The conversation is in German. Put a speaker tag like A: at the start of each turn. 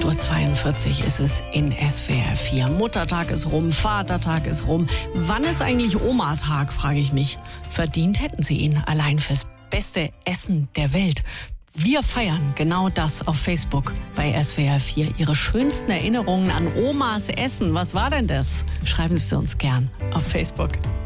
A: 8:42 Uhr ist es in SWR 4. Muttertag ist rum, Vatertag ist rum. Wann ist eigentlich Oma-Tag, frage ich mich. Verdient hätten sie ihn allein fürs beste Essen der Welt. Wir feiern genau das auf Facebook bei SWR 4. Ihre schönsten Erinnerungen an Omas Essen. Was war denn das? Schreiben Sie es uns gern auf Facebook.